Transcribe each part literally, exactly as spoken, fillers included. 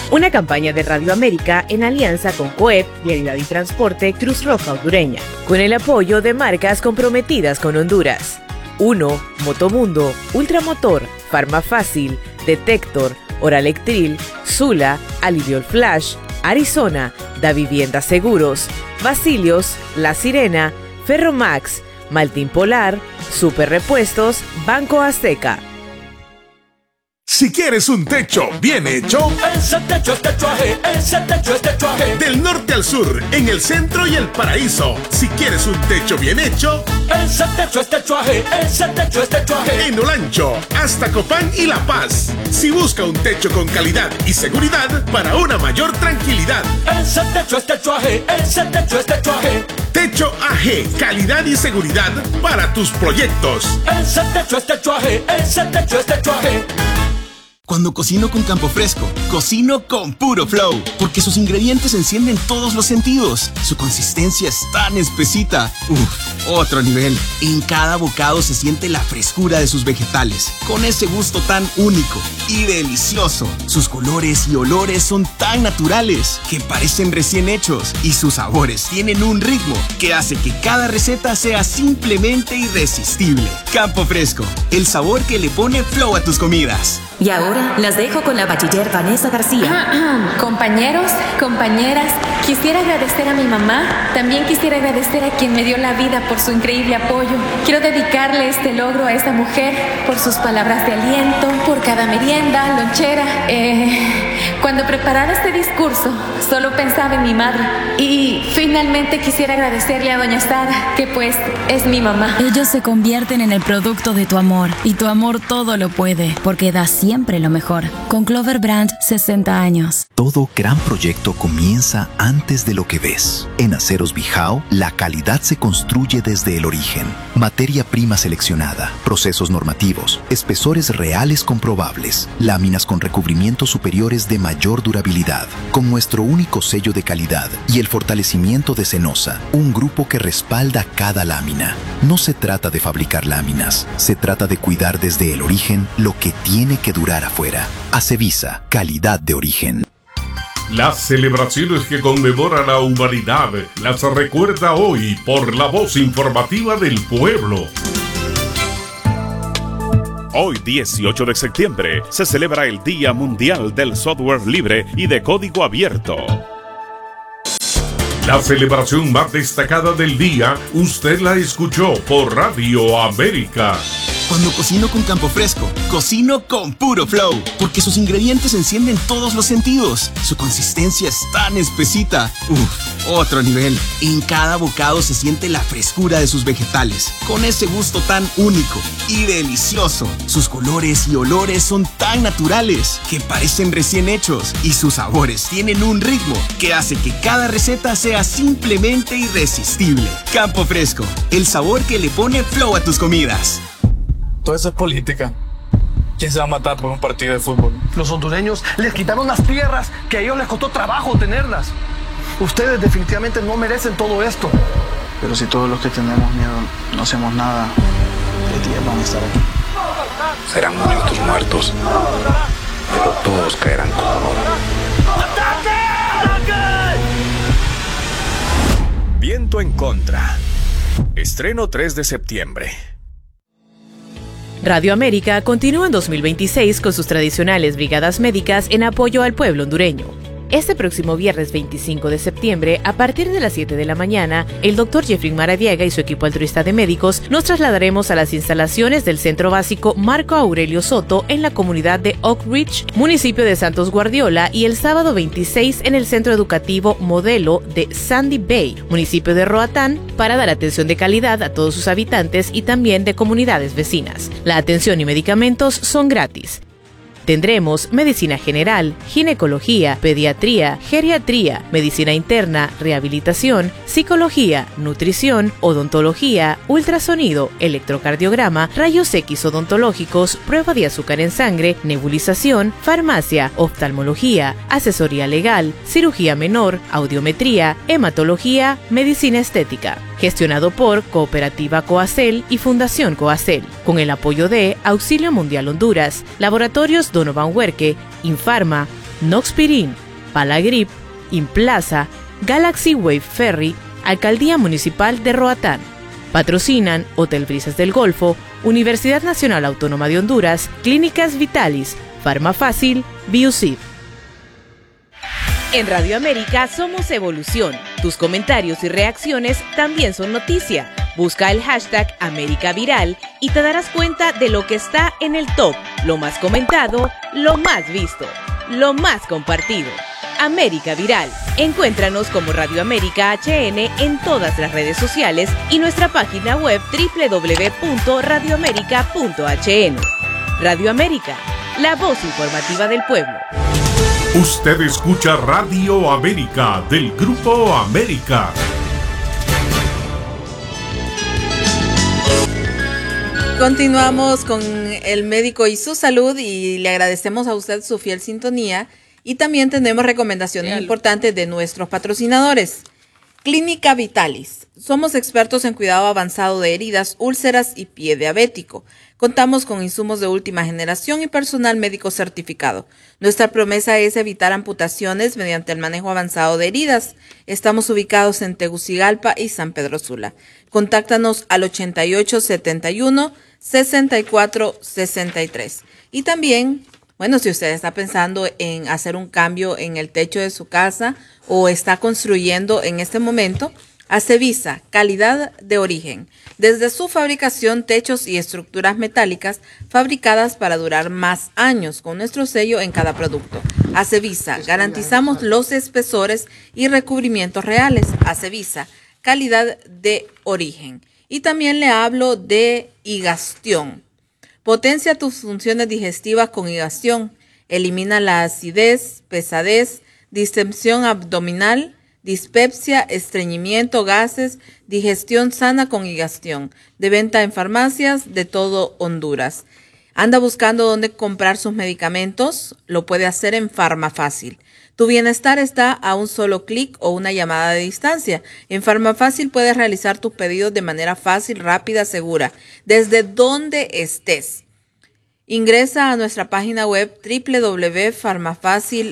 Una campaña de Radio América en alianza con COEP, Vialidad y Transporte, Cruz Roja Hondureña, con el apoyo de marcas comprometidas con Honduras. uno. Motomundo, Ultramotor, Farmafácil, Detector, Oralectril, Zula, Aliviol Flash, Arizona, Da Vivienda Seguros, Basilios, La Sirena, Ferromax, Maltín Polar, Super Repuestos, Banco Azteca. Si quieres un techo bien hecho, ese techo es techuaje, ese techo es techuaje. Del norte al sur, en el centro y el paraíso. Si quieres un techo bien hecho, ese techo es techuaje, ese techo es techuaje. En Olancho, hasta Copán y La Paz. Si busca un techo con calidad y seguridad para una mayor tranquilidad, ese techo es techuaje, ese techo es techuaje. Techo A G, calidad y seguridad para tus proyectos. Ese techo es techuaje, ese techo es techuaje. Cuando cocino con Campo Fresco, cocino con puro flow, porque sus ingredientes encienden todos los sentidos. Su consistencia es tan espesita. Uf, otro nivel. En cada bocado se siente la frescura de sus vegetales, con ese gusto tan único y delicioso. Sus colores y olores son tan naturales que parecen recién hechos, y sus sabores tienen un ritmo que hace que cada receta sea simplemente irresistible. Campo Fresco, el sabor que le pone flow a tus comidas. Y ahora las dejo con la bachiller Vanessa García. Compañeros, compañeras, quisiera agradecer a mi mamá. También quisiera agradecer a quien me dio la vida por su increíble apoyo. Quiero dedicarle este logro a esa mujer por sus palabras de aliento, por cada merienda, lonchera. Eh, cuando preparaba este discurso, solo pensaba en mi madre. Y finalmente quisiera agradecerle a doña Sara, que pues es mi mamá. Ellos se convierten en el producto de tu amor, y tu amor todo lo puede, porque da siempre lo mejor. Con Clover Brand, sesenta años. Todo gran proyecto comienza antes de lo que ves. En Aceros Bijao, la calidad se construye desde el origen. Materia prima seleccionada, procesos normativos, espesores reales comprobables, láminas con recubrimientos superiores de mayor durabilidad, con nuestro único sello de calidad y el fortalecimiento de Cenosa, un grupo que respalda cada lámina. No se trata de fabricar láminas, se trata de cuidar desde el origen lo que tiene que durar afuera. Acevisa, calidad de origen. Las celebraciones que conmemora la humanidad las recuerda hoy por la voz informativa del pueblo. Hoy, dieciocho de septiembre, se celebra el Día Mundial del Software Libre y de Código Abierto. La celebración más destacada del día, usted la escuchó por Radio América. Cuando cocino con Campo Fresco, cocino con puro flow, porque sus ingredientes encienden todos los sentidos. Su consistencia es tan espesita. Uf, otro nivel. En cada bocado se siente la frescura de sus vegetales, con ese gusto tan único y delicioso. Sus colores y olores son tan naturales que parecen recién hechos, y sus sabores tienen un ritmo que hace que cada receta sea simplemente irresistible. Campo Fresco, el sabor que le pone flow a tus comidas. Todo eso es política. ¿Quién se va a matar por un partido de fútbol? Los hondureños les quitaron las tierras que a ellos les costó trabajo tenerlas. Ustedes definitivamente no merecen todo esto. Pero si todos los que tenemos miedo no hacemos nada, ¿qué días van a estar aquí? Serán muchos muertos, pero todos caerán como oro. ¡Ataque! ¡Ataque! Viento en contra. Estreno tres de septiembre. Radio América continúa en dos mil veintiséis con sus tradicionales brigadas médicas en apoyo al pueblo hondureño. Este próximo viernes veinticinco de septiembre, a partir de las siete de la mañana, el doctor Jeffrey Maradiaga y su equipo altruista de médicos nos trasladaremos a las instalaciones del Centro Básico Marco Aurelio Soto en la comunidad de Oak Ridge, municipio de Santos Guardiola, y el sábado veintiséis en el Centro Educativo Modelo de Sandy Bay, municipio de Roatán, para dar atención de calidad a todos sus habitantes y también de comunidades vecinas. La atención y medicamentos son gratis. Tendremos medicina general, ginecología, pediatría, geriatría, medicina interna, rehabilitación, psicología, nutrición, odontología, ultrasonido, electrocardiograma, rayos X odontológicos, prueba de azúcar en sangre, nebulización, farmacia, oftalmología, asesoría legal, cirugía menor, audiometría, hematología, medicina estética. Gestionado por Cooperativa Coacel y Fundación Coacel, con el apoyo de Auxilio Mundial Honduras, Laboratorios Donovan Huerque, Infarma, Noxpirin, Palagrip, Implaza, Galaxy Wave Ferry, Alcaldía Municipal de Roatán. Patrocinan Hotel Brisas del Golfo, Universidad Nacional Autónoma de Honduras, Clínicas Vitalis, Farmafácil, Biocid. En Radio América somos evolución. Tus comentarios y reacciones también son noticia. Busca el hashtag América Viral y te darás cuenta de lo que está en el top, lo más comentado, lo más visto, lo más compartido. América Viral. Encuéntranos como Radio América H N en todas las redes sociales y nuestra página web doble u doble u doble u punto radio américa punto h n. Radio América, la voz informativa del pueblo. Usted escucha Radio América del Grupo América. Continuamos con el médico y su salud y le agradecemos a usted su fiel sintonía y también tenemos recomendaciones Bien. importantes de nuestros patrocinadores. Clínica Vitalis. Somos expertos en cuidado avanzado de heridas, úlceras y pie diabético. Contamos con insumos de última generación y personal médico certificado. Nuestra promesa es evitar amputaciones mediante el manejo avanzado de heridas. Estamos ubicados en Tegucigalpa y San Pedro Sula. Contáctanos al ochenta y ocho setenta y uno sesenta y cuatro sesenta y tres. Y también, bueno, si usted está pensando en hacer un cambio en el techo de su casa o está construyendo en este momento, Acevisa, calidad de origen. Desde su fabricación, techos y estructuras metálicas fabricadas para durar más años con nuestro sello en cada producto. Acevisa, garantizamos los espesores y recubrimientos reales. Acevisa, calidad de origen. Y también le hablo de Higastión. Potencia tus funciones digestivas con Higastión. Elimina la acidez, pesadez, distensión abdominal, dispepsia, estreñimiento, gases, digestión sana con Higastión. De venta en farmacias de todo Honduras. ¿Anda buscando dónde comprar sus medicamentos? Lo puede hacer en Farmafácil. Tu bienestar está a un solo clic o una llamada de distancia. En Farmafácil puedes realizar tus pedidos de manera fácil, rápida, segura, desde donde estés. Ingresa a nuestra página web doble u doble u doble u punto farmafacil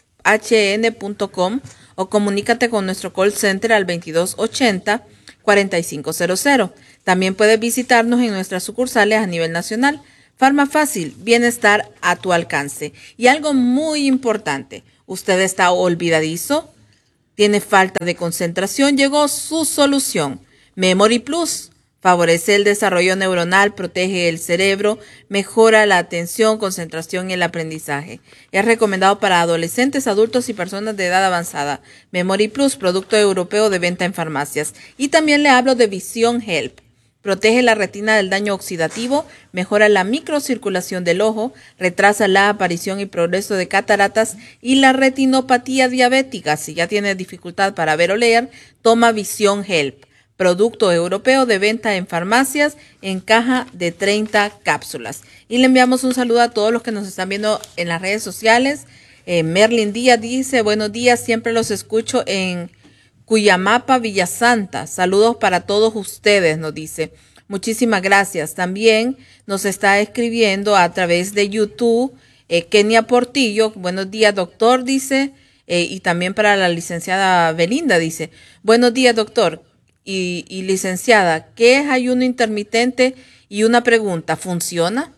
h n punto com o comunícate con nuestro call center al veintidós ochenta cuarenta y cinco cero cero. También puedes visitarnos en nuestras sucursales a nivel nacional. Farmafácil, bienestar a tu alcance. Y algo muy importante, ¿usted está olvidadizo? ¿Tiene falta de concentración? Llegó su solución. Memory Plus. Favorece el desarrollo neuronal, protege el cerebro, mejora la atención, concentración y el aprendizaje. Es recomendado para adolescentes, adultos y personas de edad avanzada. Memory Plus, producto europeo de venta en farmacias. Y también le hablo de Vision Help. Protege la retina del daño oxidativo, mejora la microcirculación del ojo, retrasa la aparición y progreso de cataratas y la retinopatía diabética. Si ya tiene dificultad para ver o leer, toma Vision Help. Producto europeo de venta en farmacias en caja de treinta cápsulas. Y le enviamos un saludo a todos los que nos están viendo en las redes sociales. Eh, Merlin Díaz dice, buenos días, siempre los escucho en Cuyamapa, Villasanta. Saludos para todos ustedes, nos dice. Muchísimas gracias. También nos está escribiendo a través de YouTube eh, Kenia Portillo. Buenos días, doctor, dice. Eh, y también para la licenciada Belinda, dice. Buenos días, doctor. Y, y licenciada, ¿qué es ayuno intermitente? Y una pregunta, ¿funciona?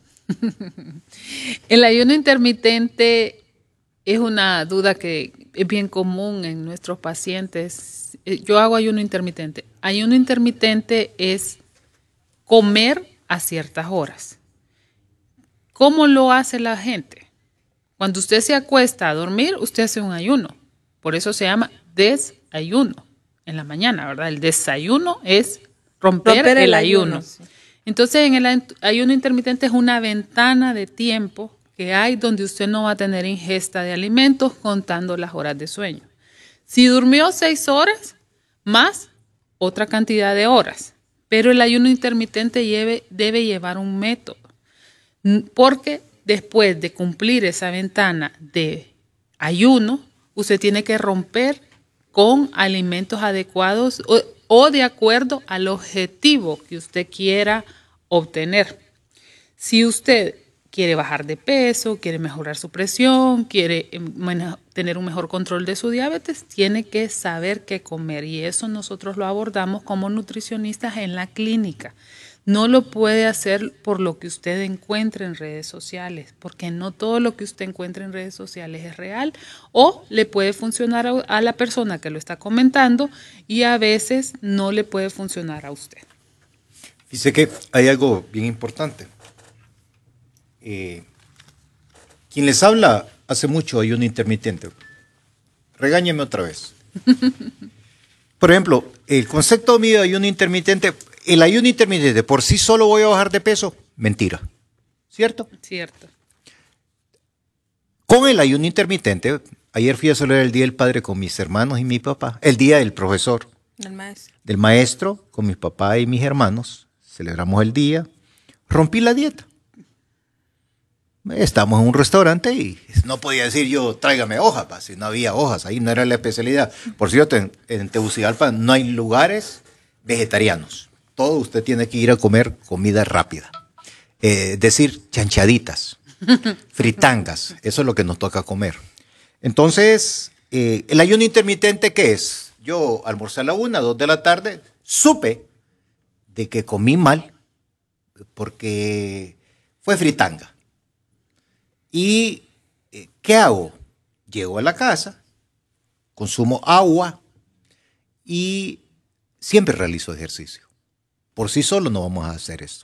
El ayuno intermitente es una duda que es bien común en nuestros pacientes. Yo hago ayuno intermitente. Ayuno intermitente es comer a ciertas horas. ¿Cómo lo hace la gente? Cuando usted se acuesta a dormir, usted hace un ayuno. Por eso se llama desayuno. En la mañana, ¿verdad? El desayuno es romper, romper el, el ayuno. ayuno sí. Entonces, en el ayuno intermitente es una ventana de tiempo que hay donde usted no va a tener ingesta de alimentos contando las horas de sueño. Si durmió seis horas, más otra cantidad de horas. Pero el ayuno intermitente lleve, debe llevar un método. Porque después de cumplir esa ventana de ayuno, usted tiene que romper con alimentos adecuados o, o de acuerdo al objetivo que usted quiera obtener. Si usted quiere bajar de peso, quiere mejorar su presión, quiere eh, tener un mejor control de su diabetes, tiene que saber qué comer. Y eso nosotros lo abordamos como nutricionistas en la clínica. No lo puede hacer por lo que usted encuentre en redes sociales, porque no todo lo que usted encuentre en redes sociales es real, o le puede funcionar a, a la persona que lo está comentando y a veces no le puede funcionar a usted. Dice que hay algo bien importante. Eh, quien les habla hace mucho ayuno intermitente. Regáñeme otra vez. Por ejemplo, el concepto mío de ayuno intermitente, el ayuno intermitente por sí solo voy a bajar de peso, mentira. ¿Cierto? Cierto. Con el ayuno intermitente, ayer fui a celebrar el Día del Padre con mis hermanos y mi papá, el Día del Profesor, del maestro, del maestro con mis papás y mis hermanos, celebramos el día, rompí la dieta. Estamos en un restaurante y no podía decir yo, tráigame hojas, pa, si no había hojas, ahí no era la especialidad. Por cierto, en, en Tegucigalpa no hay lugares vegetarianos. Todo usted tiene que ir a comer comida rápida. Es eh, decir, chanchaditas, fritangas, eso es lo que nos toca comer. Entonces, eh, el ayuno intermitente, ¿qué es? Yo almorcé a la una, dos de la tarde, supe de que comí mal porque fue fritanga. ¿Y qué hago? Llego a la casa, consumo agua y siempre realizo ejercicio. Por sí solo no vamos a hacer esto.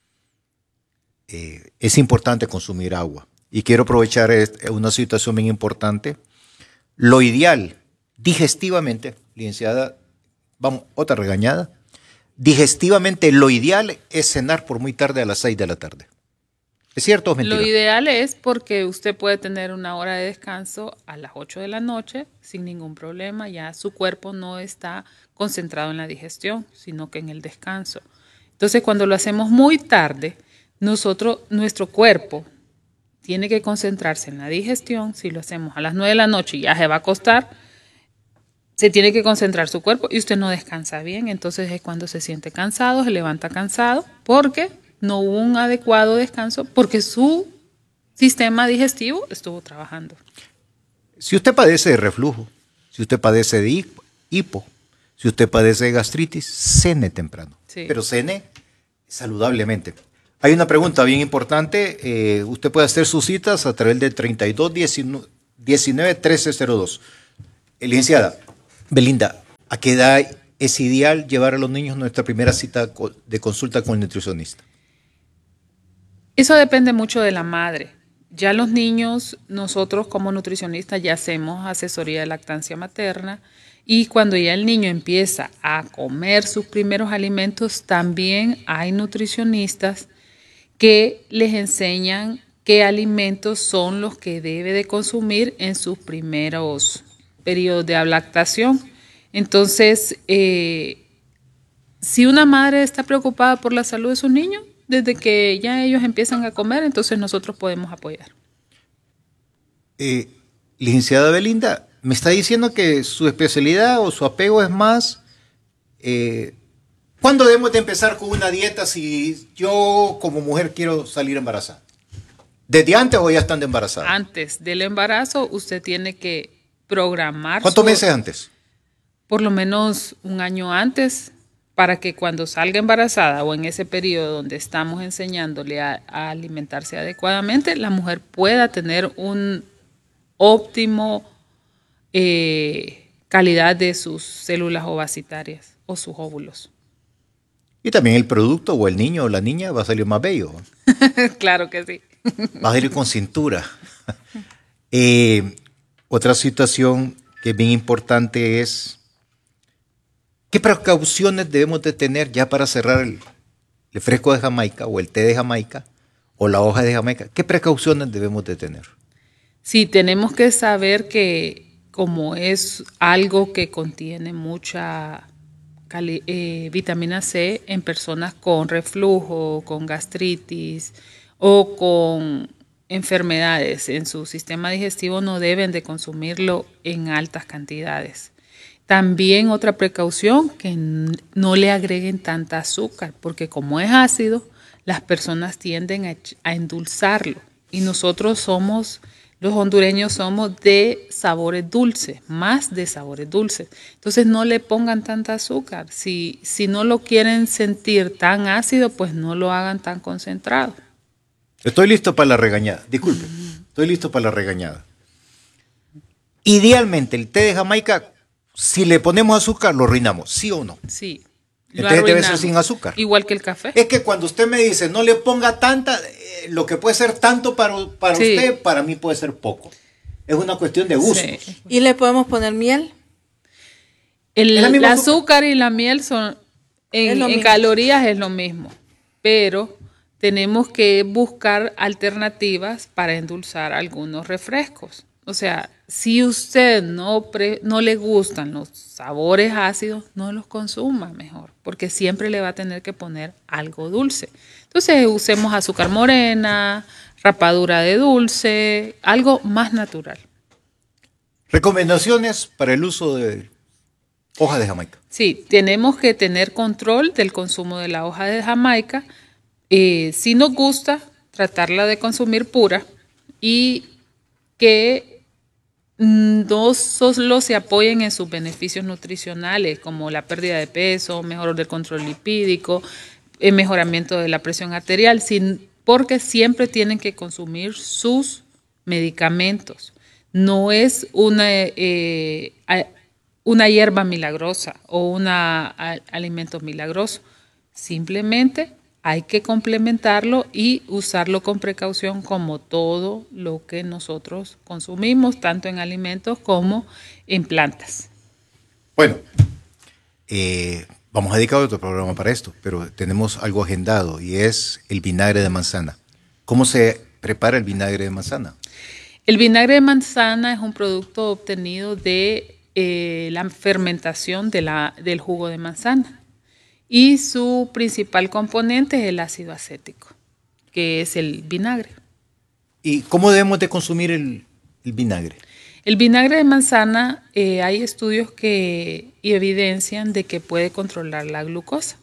Eh, es importante consumir agua. Y quiero aprovechar una situación bien importante. Lo ideal, digestivamente, licenciada, vamos, otra regañada, digestivamente lo ideal es cenar por muy tarde a las seis de la tarde. ¿Es cierto o es mentira? Lo ideal es porque usted puede tener una hora de descanso a las ocho de la noche sin ningún problema. Ya su cuerpo no está concentrado en la digestión, sino que en el descanso. Entonces, cuando lo hacemos muy tarde, nosotros, nuestro cuerpo tiene que concentrarse en la digestión. Si lo hacemos a las nueve de la noche y ya se va a acostar, se tiene que concentrar su cuerpo y usted no descansa bien. Entonces es cuando se siente cansado, se levanta cansado, porque no hubo un adecuado descanso porque su sistema digestivo estuvo trabajando. Si usted padece de reflujo, si usted padece de hipo, si usted padece de gastritis, cene temprano. Sí. Pero cene saludablemente. Hay una pregunta bien importante. Eh, usted puede hacer sus citas a través del treinta y dos diecinueve trece cero dos. Eh, licenciada Belinda, ¿a qué edad es ideal llevar a los niños a nuestra primera cita de consulta con el nutricionista? Eso depende mucho de la madre. Ya los niños, nosotros como nutricionistas ya hacemos asesoría de lactancia materna y cuando ya el niño empieza a comer sus primeros alimentos, también hay nutricionistas que les enseñan qué alimentos son los que debe de consumir en sus primeros periodos de lactación. Entonces, eh, si una madre está preocupada por la salud de sus niños, desde que ya ellos empiezan a comer, entonces nosotros podemos apoyar. Eh, licenciada Belinda, me está diciendo que su especialidad o su apego es más, eh, ¿cuándo debemos de empezar con una dieta si yo como mujer quiero salir embarazada? ¿Desde antes o ya estando embarazada? Antes del embarazo usted tiene que programar. ¿Cuántos su, meses antes? Por lo menos un año antes, para que cuando salga embarazada o en ese periodo donde estamos enseñándole a, a alimentarse adecuadamente, la mujer pueda tener un óptimo eh, calidad de sus células ovacitarias o sus óvulos. Y también el producto o el niño o la niña va a salir más bello. Claro que sí. Va a salir con cintura. eh, otra situación que es bien importante es ¿qué precauciones debemos de tener ya para cerrar el, el fresco de Jamaica o el té de Jamaica o la hoja de Jamaica? ¿Qué precauciones debemos de tener? Sí, tenemos que saber que como es algo que contiene mucha cali- eh, vitamina C en personas con reflujo, con gastritis o con enfermedades en su sistema digestivo, no deben de consumirlo en altas cantidades. También otra precaución, que no le agreguen tanta azúcar, porque como es ácido, las personas tienden a, a endulzarlo. Y nosotros somos, los hondureños somos de sabores dulces, más de sabores dulces. Entonces no le pongan tanta azúcar. Si, si no lo quieren sentir tan ácido, pues no lo hagan tan concentrado. Estoy listo para la regañada. Disculpe, estoy listo para la regañada. Idealmente, el té de Jamaica, si le ponemos azúcar, lo arruinamos, ¿sí o no? Sí. Entonces debe ser sin azúcar. Igual que el café. Es que cuando usted me dice, no le ponga tanta, eh, lo que puede ser tanto para, para sí. usted, para mí puede ser poco. Es una cuestión de gusto. Sí. ¿Y le podemos poner miel? El, el azúcar? azúcar y la miel son, en, en calorías es lo mismo, pero tenemos que buscar alternativas para endulzar algunos refrescos. O sea, si usted no, pre, no le gustan los sabores ácidos, no los consuma mejor, porque siempre le va a tener que poner algo dulce. Entonces usemos azúcar morena, rapadura de dulce, algo más natural. Recomendaciones para el uso de hoja de Jamaica. Sí, tenemos que tener control del consumo de la hoja de Jamaica. Eh, si nos gusta, tratarla de consumir pura y que no solo se apoyen en sus beneficios nutricionales, como la pérdida de peso, mejor del control lipídico, el mejoramiento de la presión arterial, sin, porque siempre tienen que consumir sus medicamentos. No es una, eh, una hierba milagrosa o un alimento milagroso. Simplemente hay que complementarlo y usarlo con precaución como todo lo que nosotros consumimos, tanto en alimentos como en plantas. Bueno, eh, vamos a dedicar otro programa para esto, pero tenemos algo agendado y es el vinagre de manzana. ¿Cómo se prepara el vinagre de manzana? El vinagre de manzana es un producto obtenido de eh, la fermentación de la, del jugo de manzana. Y su principal componente es el ácido acético, que es el vinagre. ¿Y cómo debemos de consumir el, el vinagre? El vinagre de manzana, eh, hay estudios que evidencian de que puede controlar la glucosa.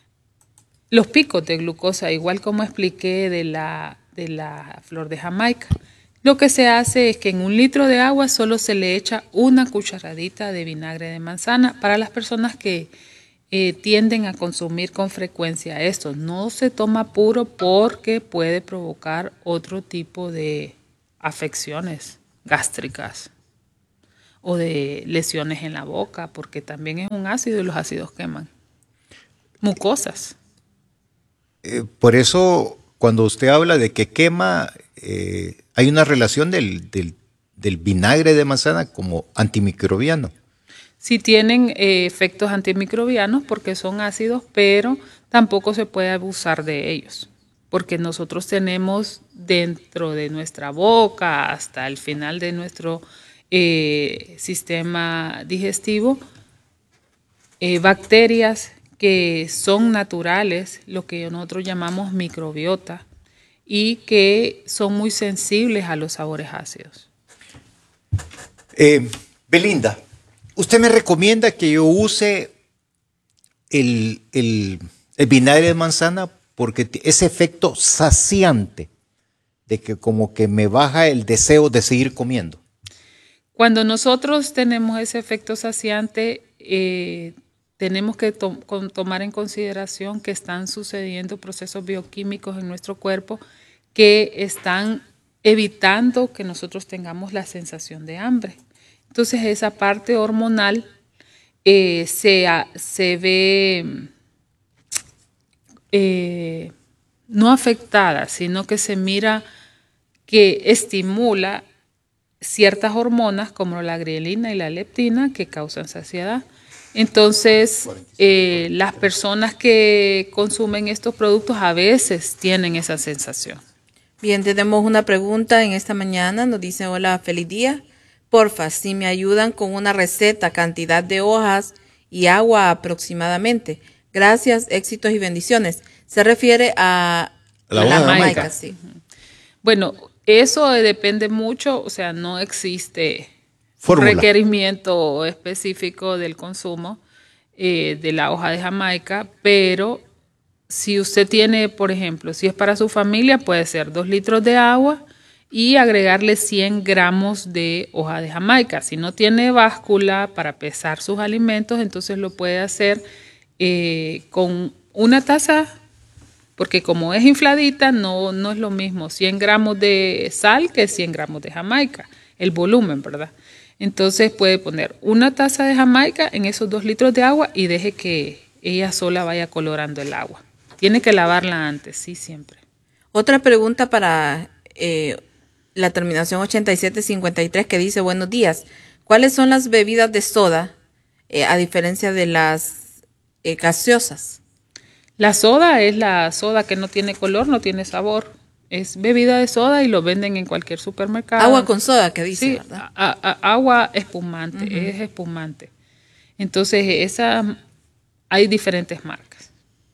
Los picos de glucosa, igual como expliqué de la, de la flor de Jamaica. Lo que se hace es que en un litro de agua solo se le echa una cucharadita de vinagre de manzana para las personas que Eh, tienden a consumir con frecuencia esto. No se toma puro porque puede provocar otro tipo de afecciones gástricas o de lesiones en la boca, porque también es un ácido y los ácidos queman. Mucosas. Eh, por eso, cuando usted habla de que quema, eh, hay una relación del, del, del vinagre de manzana como antimicrobiano. Sí tienen eh, efectos antimicrobianos porque son ácidos, pero tampoco se puede abusar de ellos, porque nosotros tenemos dentro de nuestra boca hasta el final de nuestro eh, sistema digestivo eh, bacterias que son naturales, lo que nosotros llamamos microbiota, y que son muy sensibles a los sabores ácidos. Eh, Belinda, ¿usted me recomienda que yo use el, el, el vinagre de manzana porque ese efecto saciante de que como que me baja el deseo de seguir comiendo? Cuando nosotros tenemos ese efecto saciante, eh, tenemos que to- con, tomar en consideración que están sucediendo procesos bioquímicos en nuestro cuerpo que están evitando que nosotros tengamos la sensación de hambre. Entonces esa parte hormonal eh, se, se ve eh, no afectada, sino que se mira que estimula ciertas hormonas como la grelina y la leptina que causan saciedad. Entonces, eh, las personas que consumen estos productos a veces tienen esa sensación. Bien, tenemos una pregunta en esta mañana. Nos dice: hola, feliz día. Porfa, si me ayudan con una receta, cantidad de hojas y agua aproximadamente. Gracias, éxitos y bendiciones. Se refiere a la, la Jamaica. sí. Bueno, eso depende mucho, o sea, no existe Fórmula. un requerimiento específico del consumo eh, de la hoja de Jamaica, pero si usted tiene, por ejemplo, si es para su familia, puede ser dos litros de agua y agregarle cien gramos de hoja de Jamaica. Si no tiene báscula para pesar sus alimentos, entonces lo puede hacer eh, con una taza, porque como es infladita, no, no es lo mismo cien gramos de sal que cien gramos de Jamaica, el volumen, ¿verdad? Entonces puede poner una taza de Jamaica en esos dos litros de agua y deje que ella sola vaya colorando el agua. Tiene que lavarla antes, sí, siempre. Otra pregunta para eh, la terminación ochenta y siete cincuenta y tres que dice, buenos días, ¿cuáles son las bebidas de soda eh, a diferencia de las eh, gaseosas? La soda es la soda que no tiene color, no tiene sabor. Es bebida de soda y lo venden en cualquier supermercado. Agua con soda, que dice, sí, ¿verdad? A, a, agua espumante, uh-huh. Es espumante. Entonces, esa hay diferentes marcas.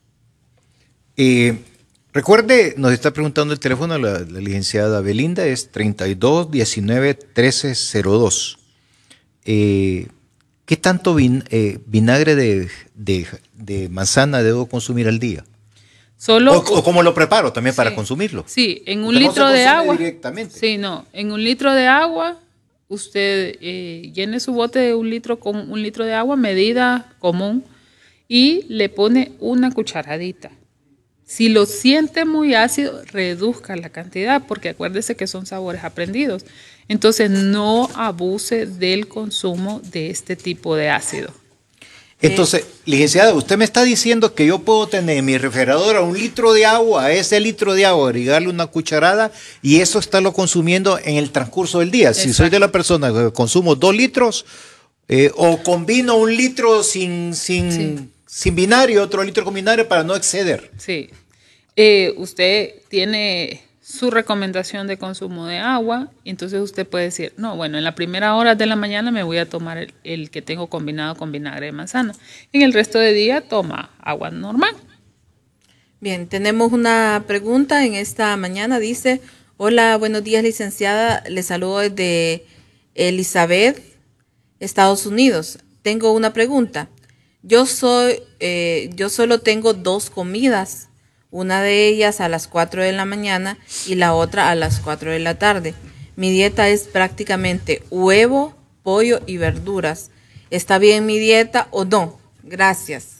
Eh, recuerde, nos está preguntando el teléfono la, la licenciada Belinda, es treinta y dos diecinueve trece cero dos. Eh, ¿Qué tanto vin, eh, vinagre de, de, de manzana debo consumir al día? Solo, o, o cómo lo preparo también sí, para consumirlo. Sí, en un Porque litro no se de agua. Directamente. Sí, no, en un litro de agua, usted eh, llene su bote de un litro con un litro de agua, medida común, y le pone una cucharadita. Si lo siente muy ácido, reduzca la cantidad, porque acuérdese que son sabores aprendidos. Entonces, no abuse del consumo de este tipo de ácido. Entonces, licenciada, usted me está diciendo que yo puedo tener en mi refrigeradora un litro de agua, a ese litro de agua agregarle una cucharada y eso estarlo consumiendo en el transcurso del día. Exacto. Si soy de la persona que consumo dos litros eh, o combino un litro sin, sin, sí. sin vinagre y otro litro con vinagre para no exceder. Sí. Eh, usted tiene su recomendación de consumo de agua, entonces usted puede decir, no, bueno, en la primera hora de la mañana me voy a tomar el, el que tengo combinado con vinagre de manzana. En el resto del día toma agua normal. Bien, tenemos una pregunta en esta mañana, dice, hola, buenos días licenciada, le saludo desde Elizabeth, Estados Unidos. Tengo una pregunta, yo soy, eh, yo solo tengo dos comidas, una de ellas a las cuatro de la mañana y la otra a las cuatro de la tarde. Mi dieta es prácticamente huevo, pollo y verduras. ¿Está bien mi dieta o no? Gracias.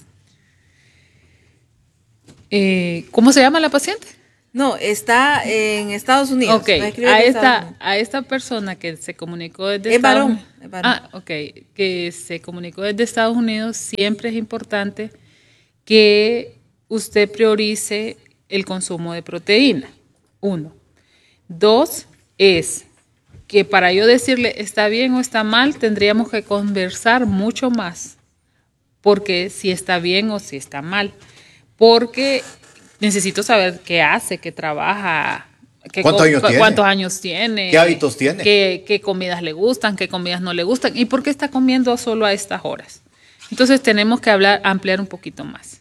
Eh, ¿Cómo se llama la paciente? No, está en Estados Unidos. Ok, a esta, a esta persona que se comunicó desde es Estados varón, Unidos. Es varón. Ah, ok, que se comunicó desde Estados Unidos, siempre es importante que usted priorice el consumo de proteína, uno. Dos, es que para yo decirle está bien o está mal, tendríamos que conversar mucho más, porque si está bien o si está mal, porque necesito saber qué hace, qué trabaja, qué ¿Cuántos años cu- tiene? cuántos años tiene, ¿Qué hábitos tiene? Qué, qué comidas le gustan, qué comidas no le gustan, y por qué está comiendo solo a estas horas. Entonces tenemos que hablar, ampliar un poquito más.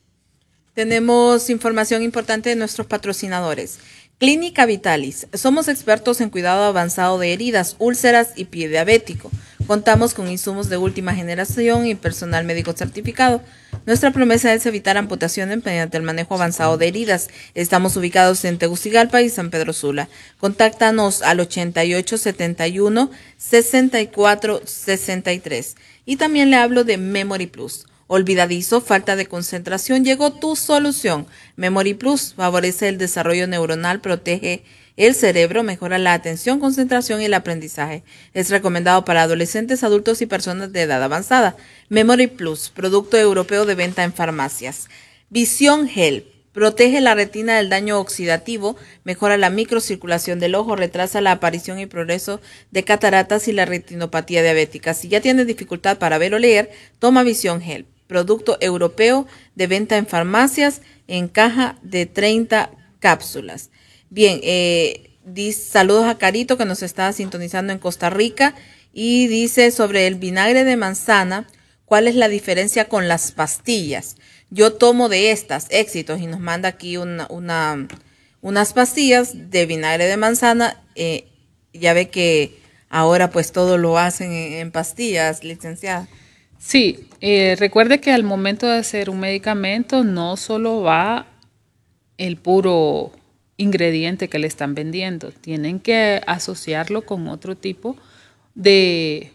Tenemos información importante de nuestros patrocinadores. Clínica Vitalis. Somos expertos en cuidado avanzado de heridas, úlceras y pie diabético. Contamos con insumos de última generación y personal médico certificado. Nuestra promesa es evitar amputaciones mediante el manejo avanzado de heridas. Estamos ubicados en Tegucigalpa y San Pedro Sula. Contáctanos al ochenta y ocho setenta y uno sesenta y cuatro sesenta y tres. Y también le hablo de Memory Plus. Olvidadizo, falta de concentración, llegó tu solución. Memory Plus favorece el desarrollo neuronal, protege el cerebro, mejora la atención, concentración y el aprendizaje. Es recomendado para adolescentes, adultos y personas de edad avanzada. Memory Plus, producto europeo de venta en farmacias. Visión Help, protege la retina del daño oxidativo, mejora la microcirculación del ojo, retrasa la aparición y progreso de cataratas y la retinopatía diabética. Si ya tienes dificultad para ver o leer, toma Visión Help. Producto europeo de venta en farmacias en caja de treinta cápsulas. Bien, eh, dice, saludos a Carito que nos está sintonizando en Costa Rica y dice sobre el vinagre de manzana, ¿cuál es la diferencia con las pastillas? Yo tomo de estas, éxitos, y nos manda aquí una, una, unas pastillas de vinagre de manzana. Eh, ya ve que ahora pues todo lo hacen en, en pastillas, licenciada. Sí, eh, recuerde que al momento de hacer un medicamento no solo va el puro ingrediente que le están vendiendo, tienen que asociarlo con otro tipo de,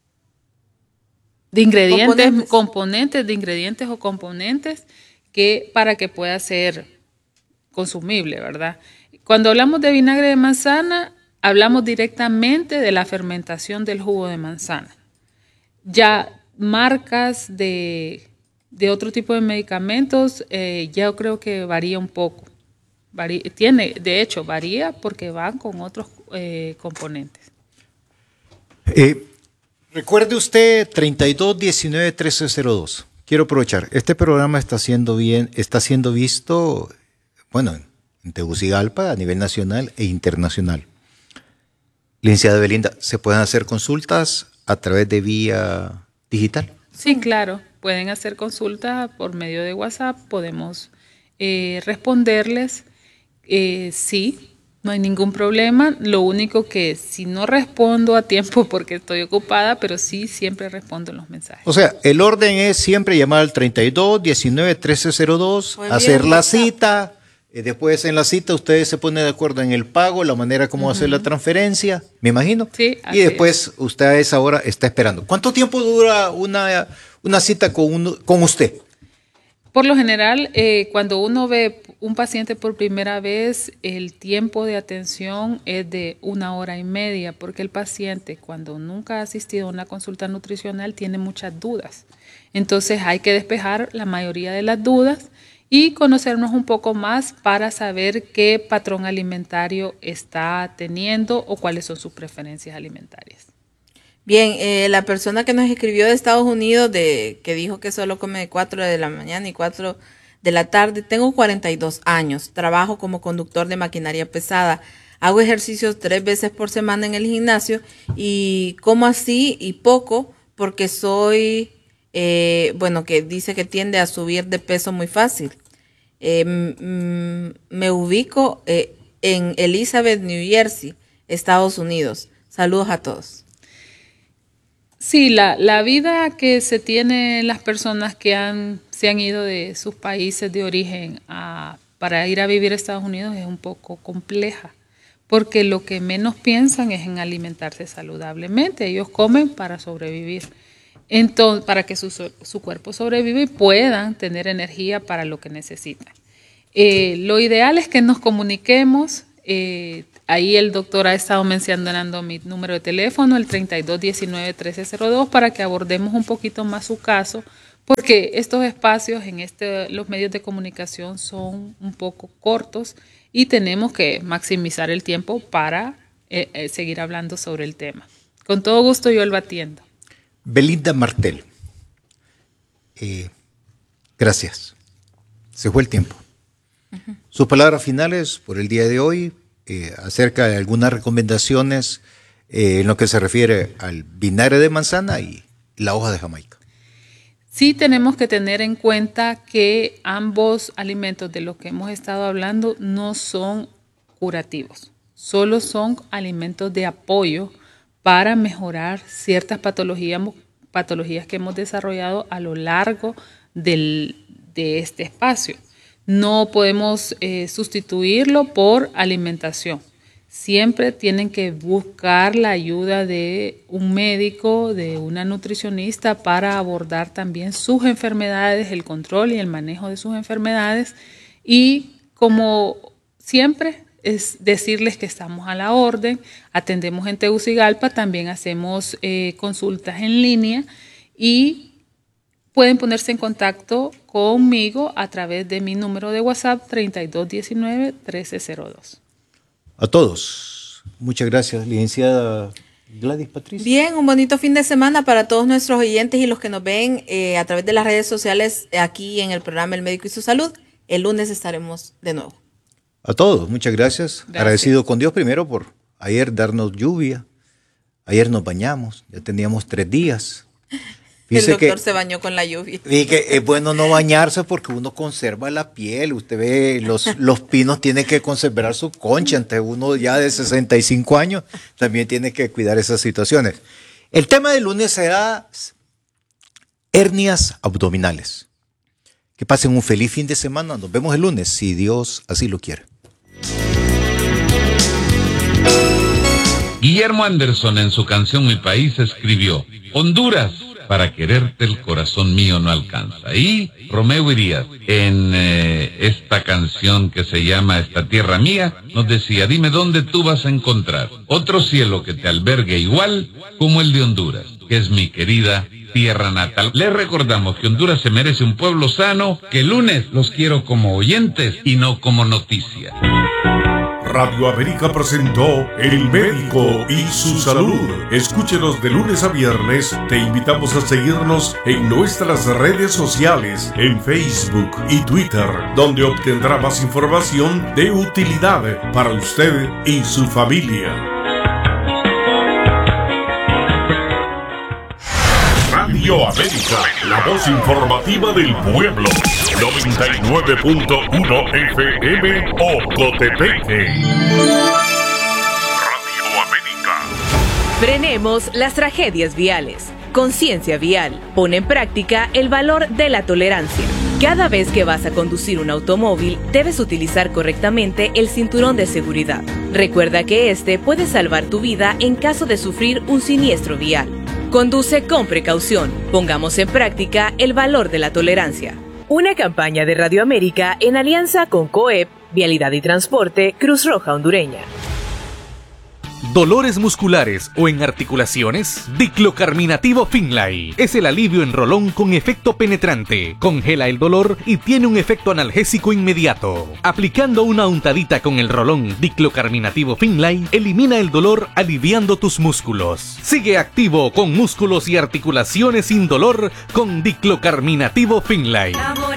de ingredientes, componentes. componentes, de ingredientes o componentes que para que pueda ser consumible, ¿verdad? Cuando hablamos de vinagre de manzana, hablamos directamente de la fermentación del jugo de manzana. Ya marcas de, de otro tipo de medicamentos, eh, yo creo que varía un poco. Varía, tiene, de hecho, varía porque van con otros eh, componentes. Eh, recuerde usted treinta y dos diecinueve trece cero dos. Quiero aprovechar. Este programa está siendo bien, está siendo visto, bueno, en Tegucigalpa a nivel nacional e internacional. Licenciada Belinda, ¿se pueden hacer consultas a través de vía digital? Sí, claro. Pueden hacer consultas por medio de WhatsApp. Podemos eh, responderles. Eh, sí, no hay ningún problema. Lo único que si no respondo a tiempo porque estoy ocupada, pero sí siempre respondo los mensajes. O sea, el orden es siempre llamar al treinta y dos diecinueve trece cero dos, pues hacer bien, la cita. Eh, después en la cita ustedes se ponen de acuerdo en el pago, la manera como uh-huh. hacer la transferencia, me imagino. Sí, y después es. Usted a esa hora está esperando. ¿Cuánto tiempo dura una, una cita con, uno, con usted? Por lo general, eh, cuando uno ve un paciente por primera vez, el tiempo de atención es de una hora y media, porque el paciente, cuando nunca ha asistido a una consulta nutricional, tiene muchas dudas. Entonces hay que despejar la mayoría de las dudas y conocernos un poco más para saber qué patrón alimentario está teniendo o cuáles son sus preferencias alimentarias. Bien, eh, la persona que nos escribió de Estados Unidos, de que dijo que solo come de cuatro de la mañana y cuatro de la tarde, tengo cuarenta y dos años, trabajo como conductor de maquinaria pesada, hago ejercicios tres veces por semana en el gimnasio y como así y poco porque soy, eh, bueno, que dice que tiende a subir de peso muy fácil. Eh, mm, me ubico eh, en Elizabeth, New Jersey, Estados Unidos. Saludos a todos. Sí, la, la vida que se tiene las personas que han, se han ido de sus países de origen a, para ir a vivir a Estados Unidos es un poco compleja, porque lo que menos piensan es en alimentarse saludablemente. Ellos comen para sobrevivir, entonces, para que su, su cuerpo sobreviva y puedan tener energía para lo que necesitan. Eh, lo ideal es que nos comuniquemos. Eh, Ahí el doctor ha estado mencionando mi número de teléfono, el treinta y dos diecinueve trece cero dos, para que abordemos un poquito más su caso, porque estos espacios en este, los medios de comunicación son un poco cortos y tenemos que maximizar el tiempo para eh, eh, seguir hablando sobre el tema. Con todo gusto yo lo atiendo. Belinda Martel, eh, gracias. Se fue el tiempo. Uh-huh. Sus palabras finales por el día de hoy. Eh, acerca de algunas recomendaciones eh, en lo que se refiere al vinagre de manzana y la hoja de Jamaica. Sí, tenemos que tener en cuenta que ambos alimentos de los que hemos estado hablando no son curativos, solo son alimentos de apoyo para mejorar ciertas patologías, patologías que hemos desarrollado a lo largo del, de este espacio. No podemos eh, sustituirlo por alimentación. Siempre tienen que buscar la ayuda de un médico, de una nutricionista para abordar también sus enfermedades, el control y el manejo de sus enfermedades. Y como siempre es decirles que estamos a la orden, atendemos en Tegucigalpa, también hacemos eh, consultas en línea y pueden ponerse en contacto conmigo a través de mi número de WhatsApp treinta y dos diecinueve trece cero dos. A todos, muchas gracias, licenciada Gladys Patricia. Bien, un bonito fin de semana para todos nuestros oyentes y los que nos ven eh, a través de las redes sociales aquí en el programa El Médico y su Salud. El lunes estaremos de nuevo. A todos, muchas gracias. gracias. Agradecido con Dios primero por ayer darnos lluvia. Ayer nos bañamos, ya teníamos tres días. El doctor que, se bañó con la lluvia. Y que es bueno no bañarse porque uno conserva la piel. Usted ve, los, los pinos tienen que conservar su concha. Entonces uno ya de sesenta y cinco años también tiene que cuidar esas situaciones. El tema del lunes será hernias abdominales. Que pasen un feliz fin de semana. Nos vemos el lunes, si Dios así lo quiere. Guillermo Anderson en su canción Mi País escribió: Honduras, para quererte el corazón mío no alcanza. Y Romeo Irías en eh, esta canción que se llama Esta Tierra Mía nos decía: dime dónde tú vas a encontrar otro cielo que te albergue igual como el de Honduras, que es mi querida tierra natal. Les recordamos que Honduras se merece un pueblo sano, que el lunes los quiero como oyentes y no como noticia. Radio América presentó El Médico y su Salud. Escúchenos de lunes a viernes. Te invitamos a seguirnos en nuestras redes sociales, en Facebook y Twitter, donde obtendrá más información de utilidad para usted y su familia. Radio América, la voz informativa del pueblo. noventa y nueve punto uno F M Ocotepeque. Radio América. Frenemos las tragedias viales. Conciencia vial. Pon en práctica el valor de la tolerancia. Cada vez que vas a conducir un automóvil, debes utilizar correctamente el cinturón de seguridad. Recuerda que este puede salvar tu vida en caso de sufrir un siniestro vial. Conduce con precaución. Pongamos en práctica el valor de la tolerancia. Una campaña de Radio América en alianza con COEP, Vialidad y Transporte, Cruz Roja Hondureña. ¿Dolores musculares o en articulaciones? Diclocarminativo Finlay es el alivio en rolón con efecto penetrante. Congela el dolor y tiene un efecto analgésico inmediato. Aplicando una untadita con el rolón Diclocarminativo Finlay, elimina el dolor aliviando tus músculos. Sigue activo con músculos y articulaciones sin dolor con Diclocarminativo Finlay.